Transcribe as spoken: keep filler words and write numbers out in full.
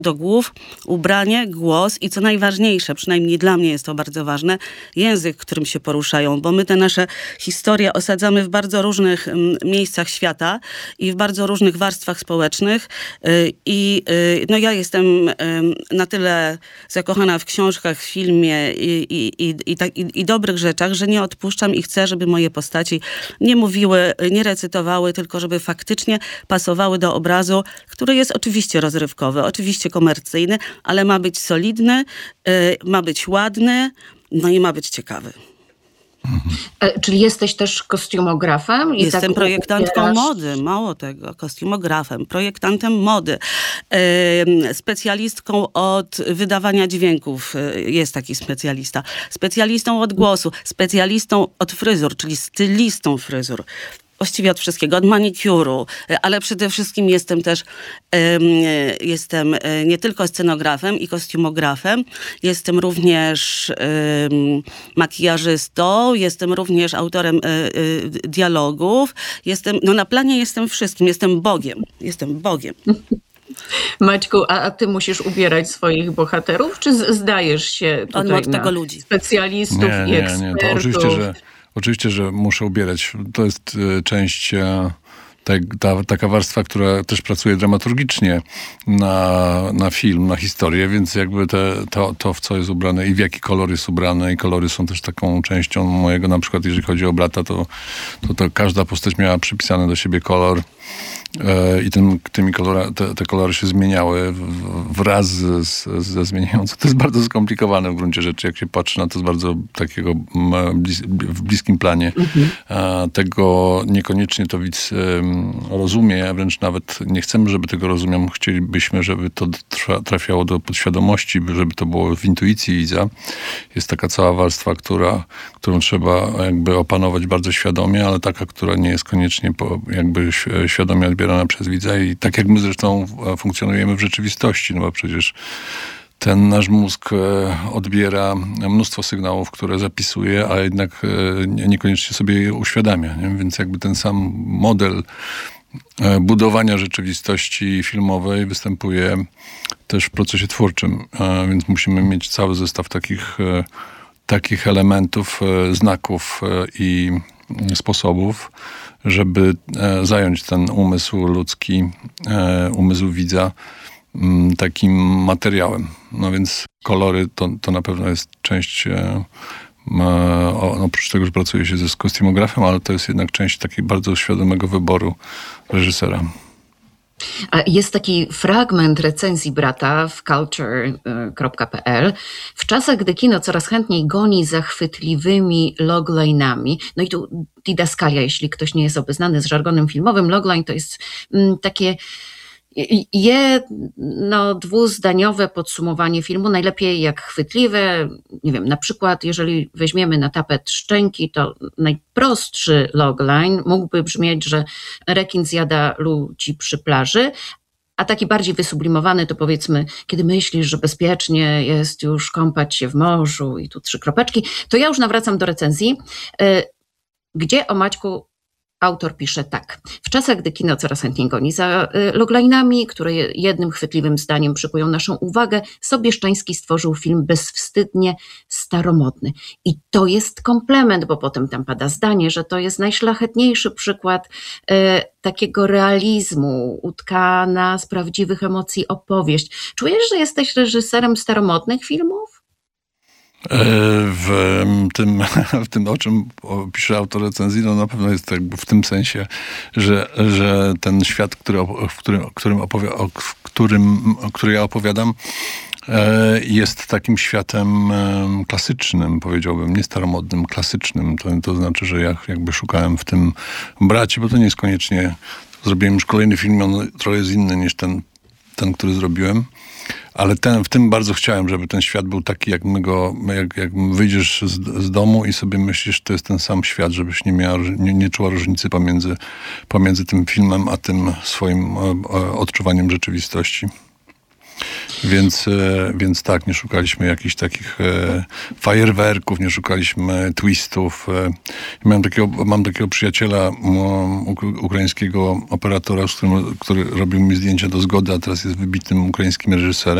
do głów, ubranie, głos i co najważniejsze, przynajmniej dla mnie jest to bardzo ważne, język, którym się poruszają, bo my te nasze historie osadzamy w bardzo różnych m, miejscach świata i w bardzo różnych warstwach społecznych y, i y, no ja jestem y, na tyle zakochana w książkach, w filmie i, i, i, i, tak, i, i dobrych rzeczach, że nie odpuszczam i chcę, żeby moje postaci nie mówiły, nie recytowały, tylko żeby faktycznie pasowały do obrazu, który jest oczywiście rozrywkowy, oczywiście komercyjny, ale ma być solidny, yy, ma być ładny, no i ma być ciekawy. E, czyli jesteś też kostiumografem? I Jestem tak projektantką ubierasz... mody, mało tego, kostiumografem, projektantem mody, yy, specjalistką od wydawania dźwięków, yy, jest taki specjalista, specjalistą od głosu, specjalistą od fryzur, czyli stylistą fryzur. Właściwie od wszystkiego, od manikiuru, ale przede wszystkim jestem też um, jestem nie tylko scenografem i kostiumografem, jestem również um, makijażystą, jestem również autorem y, y, dialogów, jestem, no na planie jestem wszystkim, jestem Bogiem, jestem Bogiem. Maćku, a, a ty musisz ubierać swoich bohaterów, czy z, zdajesz się tutaj On od na tego ludzi. specjalistów nie, i nie, ekspertów? Nie, to oczywiście, że Oczywiście, że muszę ubierać. To jest y, część, y, ta, ta, taka warstwa, która też pracuje dramaturgicznie na, na film, na historię, więc jakby te, to, to, w co jest ubrane i w jaki kolor jest ubrane i kolory są też taką częścią mojego, na przykład jeżeli chodzi o brata, to, to, to każda postać miała przypisany do siebie kolor. I tym, tymi kolora, te, te kolory się zmieniały wraz z, z, ze zmieniającą. To jest bardzo skomplikowane w gruncie rzeczy. Jak się patrzy na to z bardzo takiego blis, w bliskim planie. Mhm. Tego niekoniecznie to widz rozumie, wręcz nawet nie chcemy, żeby tego rozumiał. Chcielibyśmy, żeby to trafiało do podświadomości, żeby to było w intuicji widza. Jest taka cała warstwa, która, którą trzeba jakby opanować bardzo świadomie, ale taka, która nie jest koniecznie po, jakby świadomie odbierana przez widza i tak jak my zresztą funkcjonujemy w rzeczywistości, no bo przecież ten nasz mózg odbiera mnóstwo sygnałów, które zapisuje, a jednak niekoniecznie sobie je uświadamia. Nie? Więc jakby ten sam model budowania rzeczywistości filmowej występuje też w procesie twórczym, więc musimy mieć cały zestaw takich, takich elementów, znaków i sposobów, żeby e, zająć ten umysł ludzki, e, umysł widza m, takim materiałem. No więc kolory to, to na pewno jest część, e, e, oprócz tego, że pracuje się ze kostiumografem, ale to jest jednak część takiego bardzo świadomego wyboru reżysera. Jest taki fragment recenzji brata w culture kropka p l. W czasach, gdy kino coraz chętniej goni zachwytliwymi logline'ami, no i tu didaskalia, jeśli ktoś nie jest obeznany z żargonem filmowym, logline to jest mm, takie jedno, dwuzdaniowe podsumowanie filmu, najlepiej jak chwytliwe. Nie wiem, na przykład jeżeli weźmiemy na tapet szczęki, to najprostszy logline mógłby brzmieć, że rekin zjada ludzi przy plaży, a taki bardziej wysublimowany to powiedzmy, kiedy myślisz, że bezpiecznie jest już kąpać się w morzu i tu trzy kropeczki, to ja już nawracam do recenzji, gdzie o Maćku autor pisze tak. W czasach, gdy kino coraz chętniej goni za logline'ami, które jednym chwytliwym zdaniem przykują naszą uwagę, Sobieszczański stworzył film bezwstydnie staromodny. I to jest komplement, bo potem tam pada zdanie, że to jest najszlachetniejszy przykład e, takiego realizmu, utkana z prawdziwych emocji opowieść. Czujesz, że jesteś reżyserem staromodnych filmów? W tym, w tym, o czym pisze autor recenzji, no na pewno jest jakby w tym sensie, że, że ten świat, który, w którym, którym opowi- o którym, który ja opowiadam, jest takim światem klasycznym, powiedziałbym, nie staromodnym, klasycznym. To, to znaczy, że ja jakby szukałem w tym braci, bo to nie jest koniecznie, zrobiłem już kolejny film, on trochę jest inny niż ten, ten który zrobiłem. Ale ten, w tym bardzo chciałem, żeby ten świat był taki, jak my go, jak, jak wyjdziesz z, z domu i sobie myślisz, to jest ten sam świat, żebyś nie miała, nie, nie czuła różnicy pomiędzy, pomiędzy tym filmem, a tym swoim e, odczuwaniem rzeczywistości. Więc, e, więc tak, nie szukaliśmy jakichś takich e, fajerwerków, nie szukaliśmy twistów. E, miałem takiego, mam takiego przyjaciela um, ukraińskiego operatora, z którym, który robił mi zdjęcia do zgody, a teraz jest wybitnym ukraińskim reżyserem.